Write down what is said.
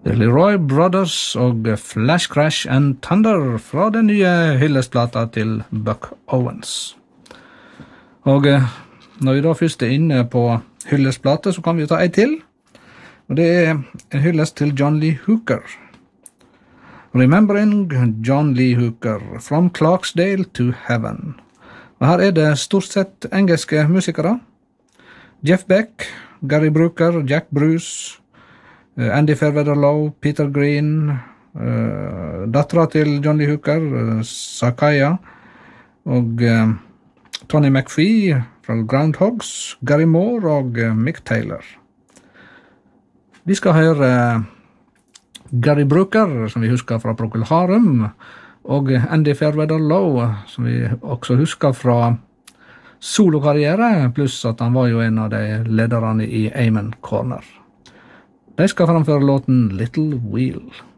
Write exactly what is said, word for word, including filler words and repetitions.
Leroy Brothers og Flash Crash and Thunder fra den nye hyllestplata til Buck Owens. Og når vi da først er inne på hyllestplate, så kan vi ta en til. Og det er en hyllest til John Lee Hooker. Remembering John Lee Hooker, From Clarksdale to Heaven. Og her er det stort sett engelske musikere. Jeff Beck, Gary Brooker, Jack Bruce, Andy Fairweather-Low, Peter Green, uh, dattera til John Lee Hooker, uh, Sakaya, og uh, Tony McPhee fra Groundhogs, Gary Moore og uh, Mick Taylor. Vi skal høre uh, Gary Brooker, som vi husker fra Procol Harum, og Andy Fairweather-Low, som vi også husker fra solokarriere, pluss at han var jo en av de lederne i Amen Corner. De skal framføre låten Little Wheel.